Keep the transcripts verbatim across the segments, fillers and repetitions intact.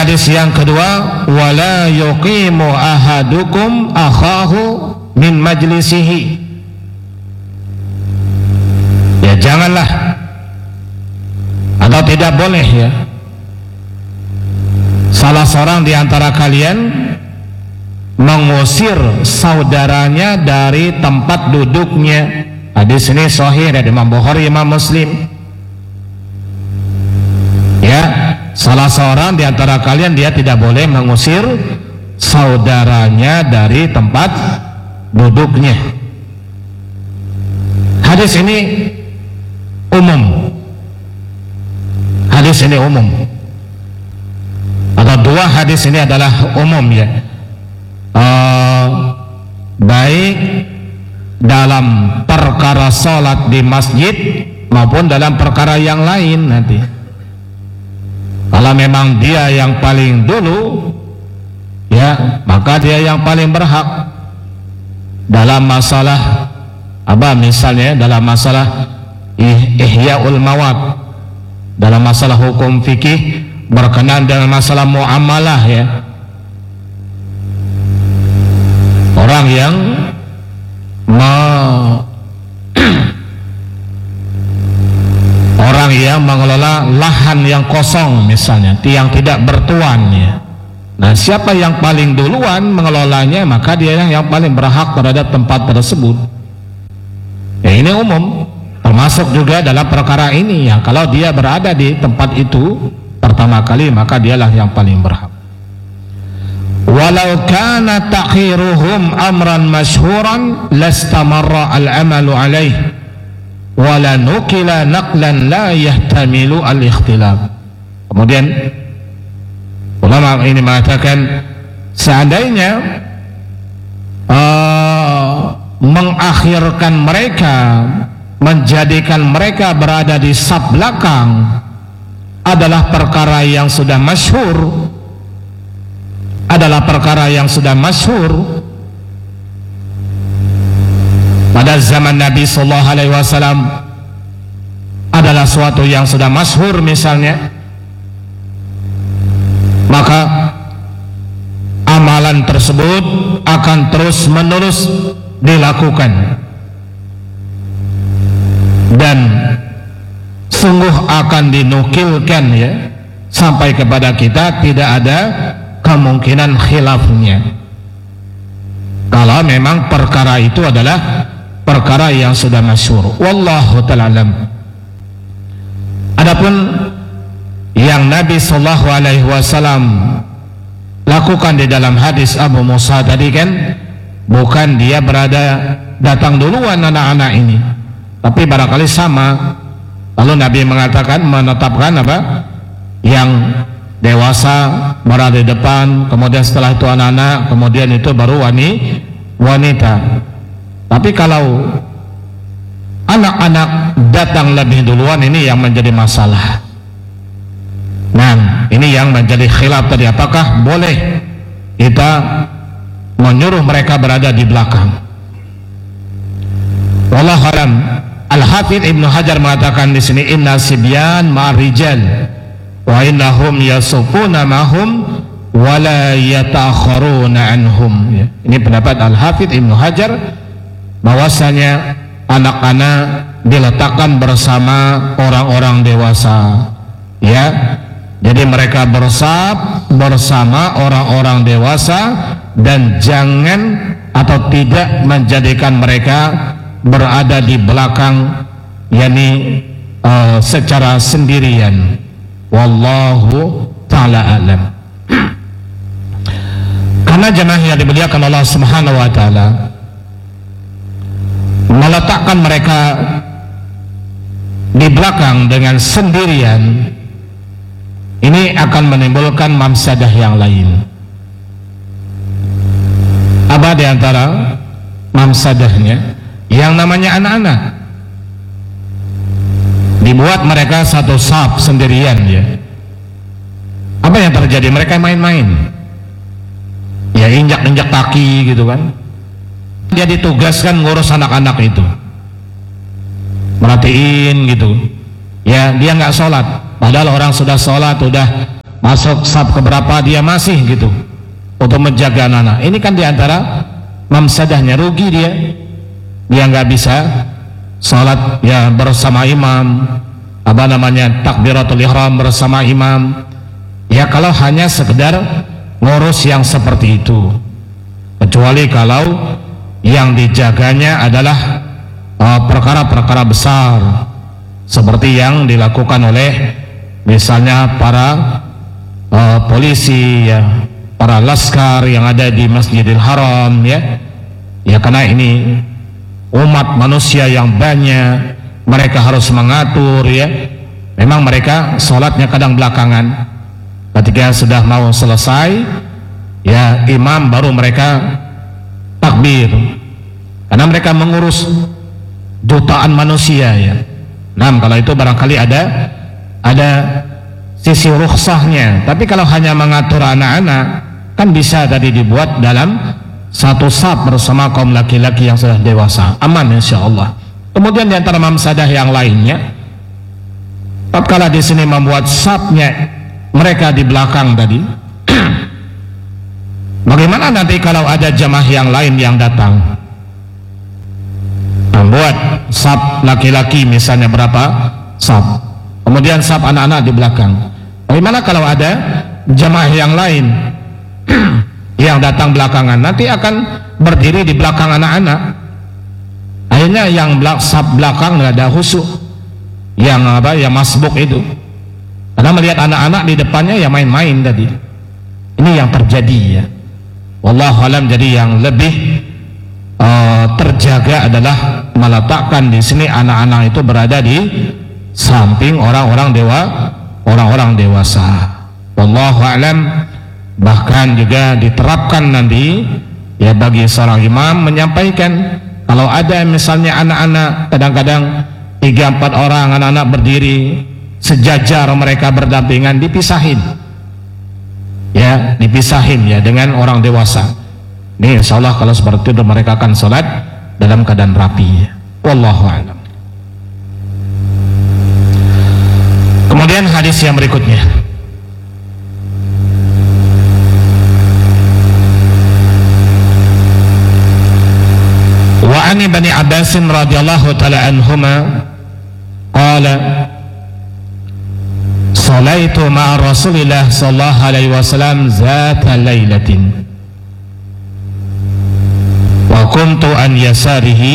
hadis yang kedua, wala yuqimu ahadukum akhahu min majlisihi. Ya janganlah atau tidak boleh ya salah seorang di antara kalian mengusir saudaranya dari tempat duduknya. Hadis ini sahih dari Imam Bukhari, Imam Muslim. Ya, salah seorang di antara kalian dia tidak boleh mengusir saudaranya dari tempat duduknya. Hadis ini umum. Hadis ini umum. Atau dua hadis ini adalah umum ya. Uh, baik dalam perkara sholat di masjid maupun dalam perkara yang lain nanti. Kalau memang dia yang paling dulu ya, maka dia yang paling berhak dalam masalah apa, misalnya dalam masalah ihyaul mawad, dalam masalah hukum fikih berkenaan dengan masalah muamalah ya. Orang yang me orang yang mengelola lahan yang kosong misalnya, yang tidak bertuan ya. Nah, siapa yang paling duluan mengelolanya, maka dia yang paling berhak terhadap tempat tersebut. Ya ini umum, termasuk juga dalam perkara ini ya. Kalau dia berada di tempat itu pertama kali, maka dialah yang paling berhak. Walau kana takhiruhum amran masyhuran lastamarra al-amalu alaih wala nukila naqlan la yahtamilu al-ikhtilaf. Kemudian ulama ini mengatakan, seandainya uh, mengakhirkan mereka, menjadikan mereka berada di saf belakang adalah perkara yang sudah masyhur, adalah perkara yang sudah masyhur pada zaman Nabi sallallahu alaihi wasallam, adalah suatu yang sudah masyhur misalnya, maka amalan tersebut akan terus menerus dilakukan dan sungguh akan dinukilkan ya sampai kepada kita, tidak ada kemungkinan khilafnya kalau memang perkara itu adalah perkara yang sudah masyhur. Wallahu ta'ala alam. Adapun yang Nabi sallallahu alaihi wasallam lakukan di dalam hadis Abu Musa tadi kan, bukan dia berada datang duluan anak-anak ini, tapi barangkali sama. Lalu Nabi mengatakan, menetapkan apa, yang dewasa berada di depan, kemudian setelah itu anak-anak, kemudian itu baru wanita. Tapi kalau anak-anak datang lebih duluan, ini yang menjadi masalah. Nah, ini yang menjadi khilaf tadi, apakah boleh kita menyuruh mereka berada di belakang? Wallahu a'lam. Al-Hafidz Ibnu Hajar mengatakan di sini, inna sibyan ma'ar rijal wa innahum yasufuna mahum wa la yatakharuna anhum. Ya. Ini pendapat Al-Hafidz Ibnu Hajar, bahwasanya anak-anak diletakkan bersama orang-orang dewasa. Ya, jadi mereka bersaf bersama orang-orang dewasa dan jangan atau tidak menjadikan mereka berada di belakang, yakni uh, secara sendirian. Wallahu ta'ala alam. Karena jemaah yang dimuliakan Allah Subhanahu wa taala, meletakkan mereka di belakang dengan sendirian ini akan menimbulkan mafsadah yang lain. Apa di antara mafsadahnya? Yang namanya anak-anak dibuat mereka satu saf sendirian ya. Apa yang terjadi? Mereka main-main ya, injak-injak kaki gitu kan. Dia ditugaskan ngurus anak-anak itu, merhatiin gitu ya. Dia nggak sholat, padahal orang sudah sholat, sudah masuk saf keberapa dia masih gitu untuk menjaga anak-anak. Ini kan diantara mamsadahnya, rugi dia. Dia nggak bisa sholat ya bersama imam, apa namanya takbiratul ihram bersama imam. Ya kalau hanya sekedar ngurus yang seperti itu. Kecuali kalau yang dijaganya adalah perkara-perkara uh, besar seperti yang dilakukan oleh misalnya para uh, polisi ya, para laskar yang ada di Masjidil Haram ya. Ya karena ini umat manusia yang banyak, mereka harus mengatur ya. Memang mereka sholatnya kadang belakangan. Ketika sudah mau selesai ya imam baru mereka takbir, karena mereka mengurus jutaan manusia ya. Nah kalau itu barangkali ada ada sisi rukhsahnya. Tapi kalau hanya mengatur anak-anak kan bisa tadi dibuat dalam satu saf bersama kaum laki-laki yang sudah dewasa, aman insya Allah. Kemudian di antara mamsadah yang lainnya, tatkala di sini membuat safnya mereka di belakang tadi, bagaimana nanti kalau ada jamaah yang lain yang datang? Membuat saf laki-laki misalnya berapa saf, kemudian saf anak-anak di belakang. Bagaimana kalau ada jamaah yang lain yang datang belakangan? Nanti akan berdiri di belakang anak-anak. Akhirnya yang saf belakang nggak ada khusyuk, yang apa, yang masbuk itu. Karena melihat anak-anak di depannya ya main-main tadi. Ini yang terjadi ya. Wallahu alam. Jadi yang lebih uh, terjaga adalah meletakkan di sini anak-anak itu berada di samping orang-orang dewa, orang-orang dewasa. Wallahu alam. Bahkan juga diterapkan nanti ya bagi seorang imam menyampaikan kalau ada misalnya anak-anak kadang-kadang tiga empat orang anak-anak berdiri sejajar, mereka berdampingan, dipisahin ya, dipisahin ya dengan orang dewasa. Ini insya Allah kalau seperti itu mereka akan sholat dalam keadaan rapi. Wallahu a'lam. Kemudian hadis yang berikutnya, wa an Ibni Abbas radhiyallahu ta'ala anhuma qala salaitu ma'a Rasulillah sallallahu alaihi wasallam zata lailatin wa kuntu an yasarihi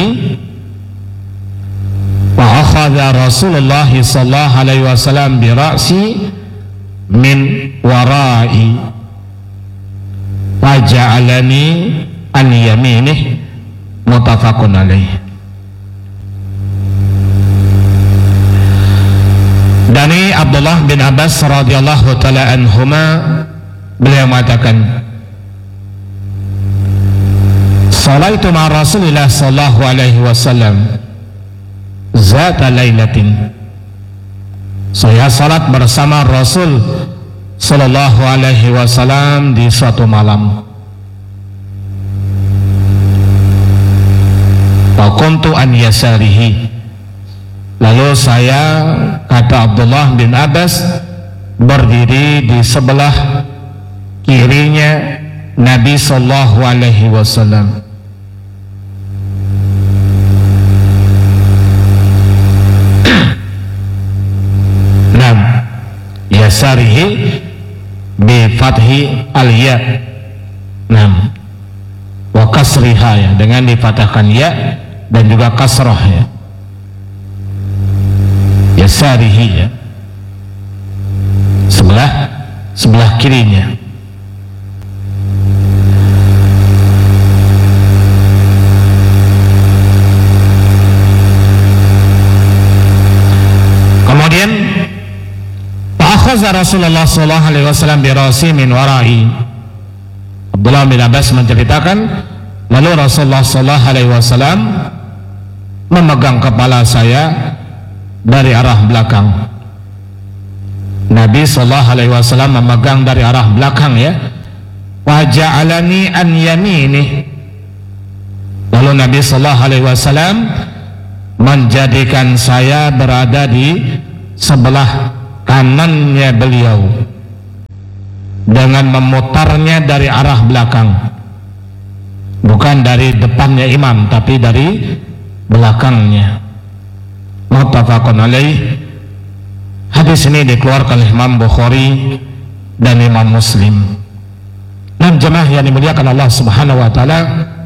wa akhadha Rasulullah sallallahu alaihi wasallam bi ra'si min wara'i wa ja'alani an yaminih, muttafaqun alaih. Dari Abdullah bin Abbas radhiyallahu taala anhuma, beliau mengatakan, salaitu ma Rasulillah sallallahu alaihi wasallam zata lailatin. Saya salat bersama Rasul sallallahu alaihi wasallam di suatu malam. Wa kuntu an yasarihi. Lalu saya, kata Abdullah bin Abbas, berdiri di sebelah kirinya Nabi sallallahu alaihi wasallam. Nam yasarihi bi fathi al-ya. Nam wa kasriha ya, dengan difathahkan ya dan juga kasrah ya. Yasarihi ya, sebelah sebelah kirinya. Kemudian fa'akhadha Rasulullah sallallahu alaihi wasallam bi ra'si min wara'i. Abdullah bin Abbas menceritakan, lalu Rasulullah sallallahu alaihi wasallam memegang kepala saya dari arah belakang. Nabi sallallahu alaihi wasallam memegang dari arah belakang ya. Wa ja'alani an yamini. Lalu Nabi sallallahu alaihi wasallam menjadikan saya berada di sebelah kanannya beliau. dengan memutarnya dari arah belakang, bukan dari depannya imam tapi dari belakangnya. Muttafaqun alaih. Hadis ini dikeluarkan oleh Imam Bukhari dan Imam Muslim. Dan jemaah yang dimuliakan Allah Subhanahu wa taala,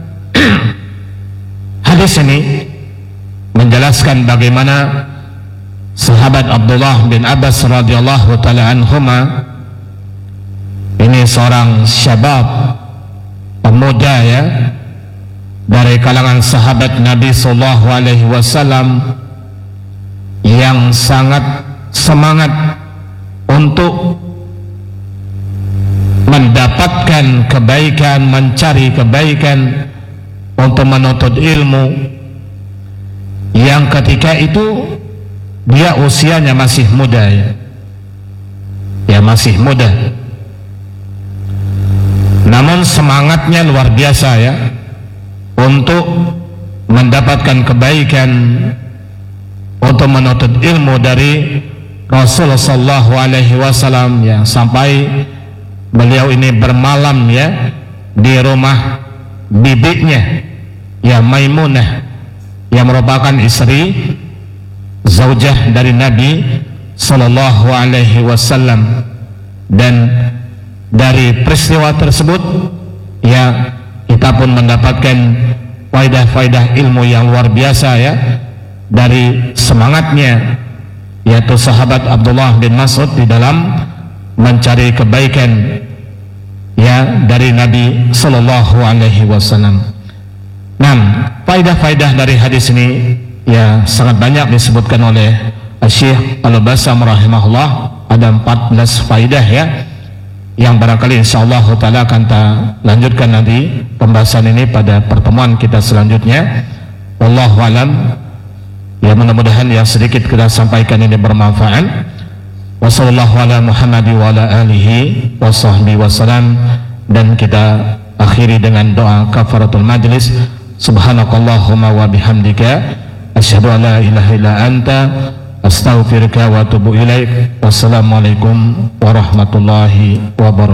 hadis ini menjelaskan bagaimana sahabat Abdullah bin Abbas radhiyallahu taala anhuma, ini seorang syabab, pemuda ya, dari kalangan sahabat Nabi sallallahu alaihi wasallam yang sangat semangat untuk mendapatkan kebaikan, mencari kebaikan, untuk menuntut ilmu, yang ketika itu dia usianya masih muda ya, ya masih muda, namun semangatnya luar biasa ya untuk mendapatkan kebaikan, untuk menuntut ilmu dari Rasulullah sallallahu alaihi wasallam ya, sampai beliau ini bermalam ya di rumah bibinya ya Maimunah, yang merupakan istri zaujah dari Nabi sallallahu alaihi wasallam. Dan dari peristiwa tersebut ya kita pun mendapatkan faidah-faidah ilmu yang luar biasa ya, dari semangatnya yaitu sahabat Abdullah bin Mas'ud di dalam mencari kebaikan ya dari Nabi sallallahu alaihi wasallam. Nah, faidah-faidah dari hadis ini ya sangat banyak disebutkan oleh Syekh Al-Bassam rahimahullah. Ada empat belas faidah ya, yang barangkali insyaallah taala akan kita lanjutkan nanti pembahasan ini pada pertemuan kita selanjutnya. Wallahu alam. Ya, mudah-mudahan yang sedikit kita sampaikan ini bermanfaat. Wassallallahu ala Muhammad wa ala alihi wa sahbihi wasallam. Dan kita akhiri dengan doa kafaratul majlis. Subhanakallahumma wa bihamdika asyhadu an la ilaha illa anta astaghfiruka wa atubu ilaik. Wassalamualaikum warahmatullahi wabarakatuh.